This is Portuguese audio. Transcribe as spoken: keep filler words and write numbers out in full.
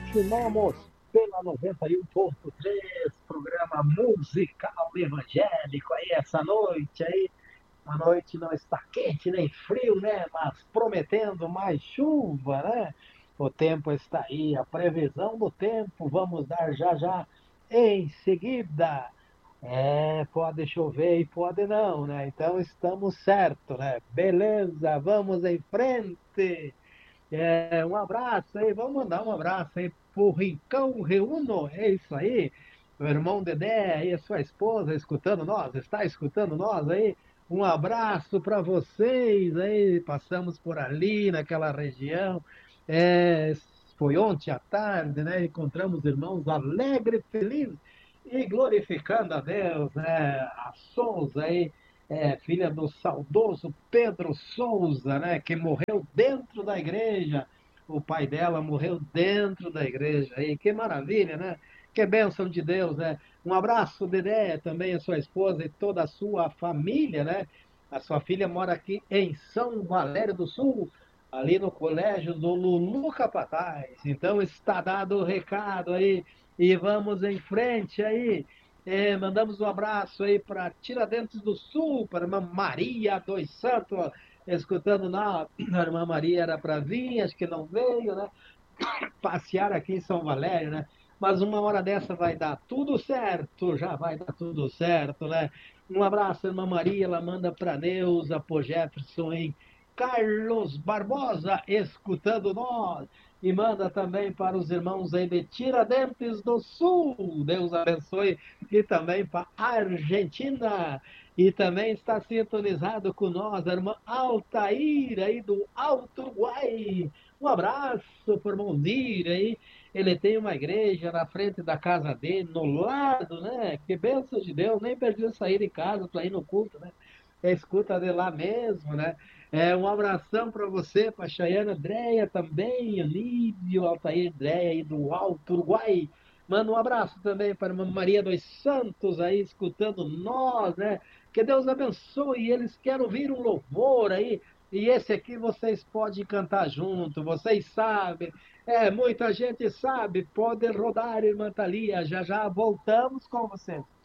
continuamos pela noventa e um ponto três, programa musical evangélico aí essa noite aí. A noite não está quente nem frio, né? Mas prometendo mais chuva, né? O tempo está aí, a previsão do tempo, vamos dar já já em seguida. É, pode chover e pode não, né? Então estamos certo, né? Beleza, vamos em frente. É, um abraço aí, vamos mandar um abraço aí pro Rincão Reuno, é isso aí. Meu irmão Dedé aí, a sua esposa escutando nós, está escutando nós aí? Um abraço para vocês aí, passamos por ali, naquela região. É, foi ontem à tarde, né? Encontramos irmãos alegre, feliz e glorificando a Deus, né? A Souza aí, é, filha do saudoso Pedro Souza, né? Que morreu dentro da igreja. O pai dela morreu dentro da igreja. Aí, que maravilha, né? Que bênção de Deus, né? Um abraço, Dedé, também a sua esposa e toda a sua família, né? A sua filha mora aqui em São Valério do Sul, ali no colégio do Lulu Capataz. Então está dado o recado aí e vamos em frente aí. É, mandamos um abraço aí para Tiradentes do Sul, para a irmã Maria dos Santos, escutando na. A irmã Maria era para vir, acho que não veio, né? Passear aqui em São Valério, né? Mas uma hora dessa vai dar tudo certo, já vai dar tudo certo, né? Um abraço, irmã Maria, ela manda para Neuza, por Jefferson, em Carlos Barbosa, escutando nós. E manda também para os irmãos aí de Tiradentes do Sul. Deus abençoe. E também para a Argentina. E também está sintonizado com nós, a irmã Altair, aí do Alto Uruguai. Um abraço para o Mondir aí. Ele tem uma igreja na frente da casa dele, no lado, né? Que bênção de Deus, nem precisa sair de casa para ir no culto, né? É escuta de lá mesmo, né? É, um abração para você, para a Chayana Dreia também, Olívio, Altair Dreia aí do Alto Uruguai. Manda um abraço também para a Maria dos Santos aí, escutando nós, né? Que Deus abençoe, eles querem ouvir um louvor aí. E esse aqui vocês podem cantar junto, vocês sabem. É, muita gente sabe, pode rodar, irmã Thalia. Já já voltamos com vocês.